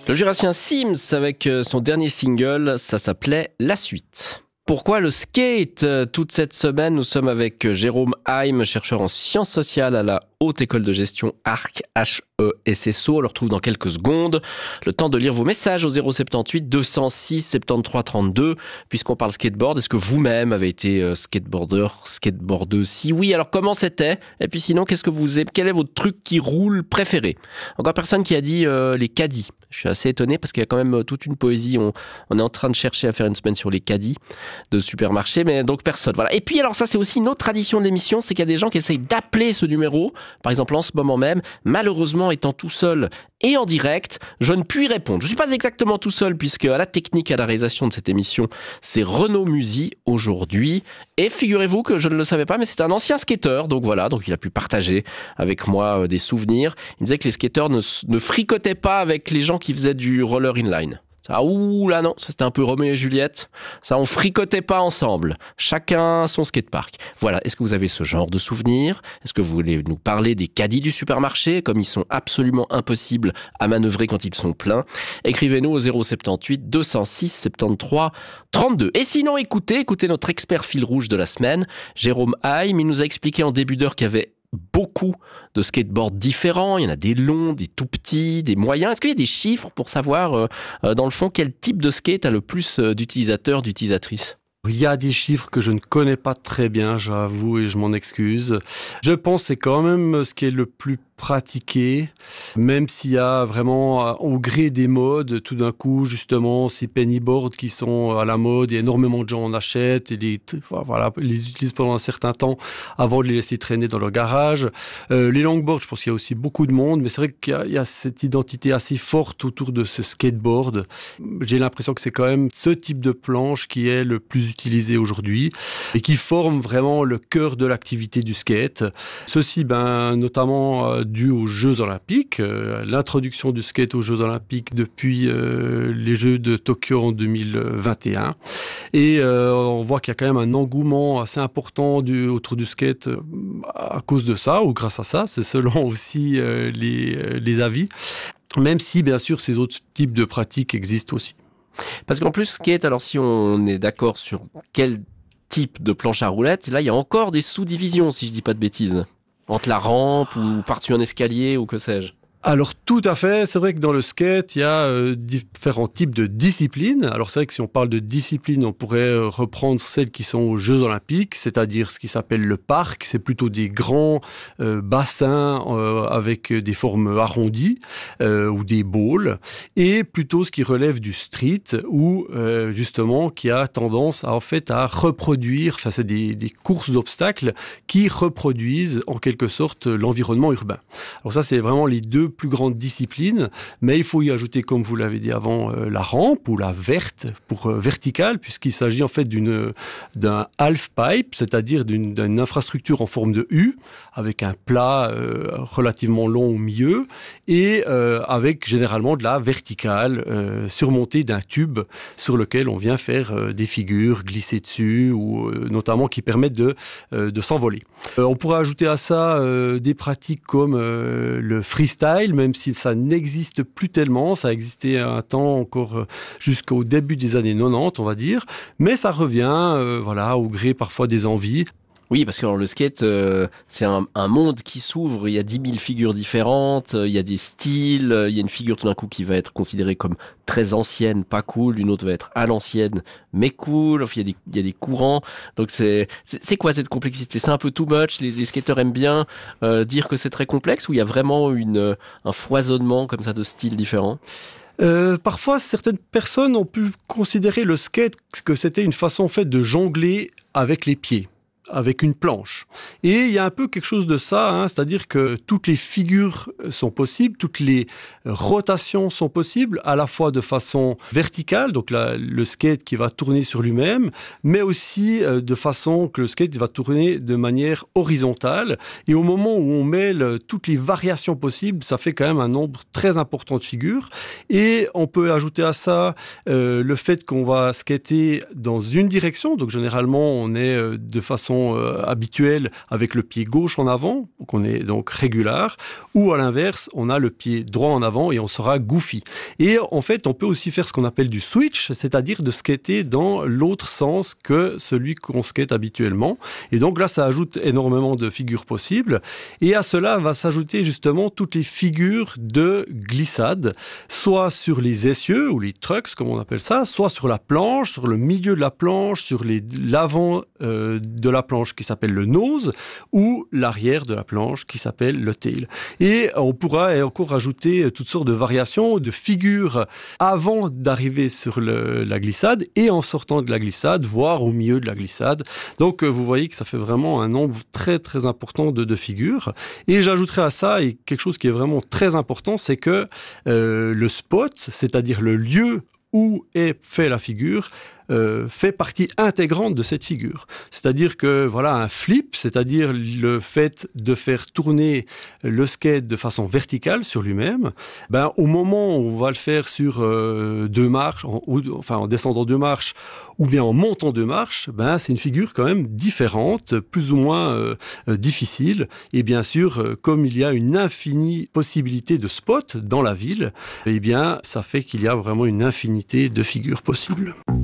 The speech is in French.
Le Jurassien Sims avec son dernier single, ça s'appelait La Suite. Pourquoi le skate? Toute cette semaine, nous sommes avec Jérôme Heim, chercheur en sciences sociales à la Haute École de Gestion ARC, HESSO. On le retrouve dans quelques secondes. Le temps de lire vos messages au 078 206 73 32. Puisqu'on parle skateboard, est-ce que vous-même avez été skateboardeuse? Si oui, alors comment c'était? Et puis sinon, quel est votre truc qui roule préféré? Encore personne qui a dit les caddies. Je suis assez étonné parce qu'il y a quand même toute une poésie. On est en train de chercher à faire une semaine sur les caddies de supermarché, mais donc personne. Voilà. Et puis alors ça, c'est aussi une autre tradition de l'émission, c'est qu'il y a des gens qui essayent d'appeler ce numéro. Par exemple, en ce moment même, malheureusement étant tout seul et en direct, je ne puis répondre. Je ne suis pas exactement tout seul puisque à la technique, à la réalisation de cette émission, c'est Renaud Musy aujourd'hui. Et figurez-vous que je ne le savais pas, mais c'est un ancien skateur. Donc voilà, donc il a pu partager avec moi des souvenirs. Il me disait que les skateurs ne fricotaient pas avec les gens qui faisaient du roller inline. Ça, ouh là non, ça c'était un peu Roméo et Juliette. Ça, on fricotait pas ensemble. Chacun son skatepark. Voilà, est-ce que vous avez ce genre de souvenirs? Est-ce que vous voulez nous parler des caddies du supermarché, comme ils sont absolument impossibles à manœuvrer quand ils sont pleins? Écrivez-nous au 078 206 73 32. Et sinon, écoutez notre expert fil rouge de la semaine, Jérôme Heim. Il nous a expliqué en début d'heure qu'il y avait beaucoup de skateboards différents. Il y en a des longs, des tout petits, des moyens. Est-ce qu'il y a des chiffres pour savoir, dans le fond, quel type de skate a le plus d'utilisateurs, d'utilisatrices? Il y a des chiffres que je ne connais pas très bien, j'avoue, et je m'en excuse. Je pense que c'est quand même ce qui est le plus pratiqué, même s'il y a vraiment, au gré des modes, tout d'un coup, justement, ces pennyboards qui sont à la mode, et énormément de gens en achètent, et ils les utilisent pendant un certain temps avant de les laisser traîner dans leur garage. Les longboards, je pense qu'il y a aussi beaucoup de monde, mais c'est vrai qu'il y a cette identité assez forte autour de ce skateboard. J'ai l'impression que c'est quand même ce type de planche qui est le plus utilisé aujourd'hui, et qui forme vraiment le cœur de l'activité du skate. Ceci, notamment, dû aux Jeux Olympiques, l'introduction du skate aux Jeux Olympiques depuis les Jeux de Tokyo en 2021. Et on voit qu'il y a quand même un engouement assez important autour du skate à cause de ça, ou grâce à ça, c'est selon aussi les avis. Même si, bien sûr, ces autres types de pratiques existent aussi. Parce qu'en plus, skate, alors si on est d'accord sur quel type de planche à roulettes, là, il y a encore des sous-divisions, si je dis pas de bêtises. Entre la rampe ou par-dessus un escalier ou que sais-je. Alors tout à fait, c'est vrai que dans le skate, il y a différents types de disciplines. Alors c'est vrai que si on parle de disciplines, on pourrait reprendre celles qui sont aux Jeux Olympiques, c'est-à-dire ce qui s'appelle le parc. C'est plutôt des grands bassins avec des formes arrondies ou des bowls, et plutôt ce qui relève du street ou justement qui a tendance à reproduire, enfin c'est des courses d'obstacles qui reproduisent en quelque sorte l'environnement urbain. Alors ça c'est vraiment les deux plus grandes disciplines, mais il faut y ajouter, comme vous l'avez dit avant, la rampe ou la verte pour verticale, puisqu'il s'agit en fait d'un half-pipe, c'est-à-dire d'une infrastructure en forme de U, avec un plat relativement long au milieu, et avec généralement de la verticale surmontée d'un tube sur lequel on vient faire des figures, glisser dessus, ou notamment qui permettent de s'envoler. On pourrait ajouter à ça des pratiques comme le freestyle, même si ça n'existe plus tellement. Ça existait un temps encore jusqu'au début des années 90, on va dire. Mais ça revient, au gré parfois des envies. Oui, parce que le skate, c'est un monde qui s'ouvre. Il y a 10 000 figures différentes, il y a des styles, il y a une figure tout d'un coup qui va être considérée comme très ancienne, pas cool, une autre va être à l'ancienne, mais cool. Enfin, il y a des courants. Donc c'est quoi cette complexité? C'est un peu too much? Les skateurs aiment bien dire que c'est très complexe, ou il y a vraiment un foisonnement comme ça de styles différents? Parfois, certaines personnes ont pu considérer le skate que c'était une façon en fait de jongler avec les pieds, avec une planche. Et il y a un peu quelque chose de ça, c'est-à-dire que toutes les figures sont possibles, toutes les rotations sont possibles, à la fois de façon verticale, donc le skate qui va tourner sur lui-même, mais aussi de façon que le skate va tourner de manière horizontale. Et au moment où on mêle toutes les variations possibles, ça fait quand même un nombre très important de figures. Et on peut ajouter à ça le fait qu'on va skater dans une direction, donc généralement on est de façon façon habituelle avec le pied gauche en avant, qu'on est donc régular, ou à l'inverse, on a le pied droit en avant et on sera goofy. Et en fait, on peut aussi faire ce qu'on appelle du switch, c'est-à-dire de skater dans l'autre sens que celui qu'on skate habituellement. Et donc là, ça ajoute énormément de figures possibles. Et à cela va s'ajouter justement toutes les figures de glissade, soit sur les essieux ou les trucks, comme on appelle ça, soit sur la planche, sur le milieu de la planche, sur l'avant de la planche qui s'appelle le nose, ou l'arrière de la planche qui s'appelle le tail. Et on pourra encore ajouter toutes sortes de variations, de figures avant d'arriver sur la glissade et en sortant de la glissade, voire au milieu de la glissade. Donc vous voyez que ça fait vraiment un nombre très très important de figures. Et j'ajouterai à ça et quelque chose qui est vraiment très important, c'est que le spot, c'est-à-dire le lieu où est fait la figure, fait partie intégrante de cette figure. C'est-à-dire que voilà, un flip, c'est-à-dire le fait de faire tourner le skate de façon verticale sur lui-même, au moment où on va le faire sur 2 marches, en descendant 2 marches, ou bien en montant 2 marches, c'est une figure quand même différente, plus ou moins difficile. Et bien sûr, comme il y a une infinie possibilité de spots dans la ville, ça fait qu'il y a vraiment une infinité de figures possibles.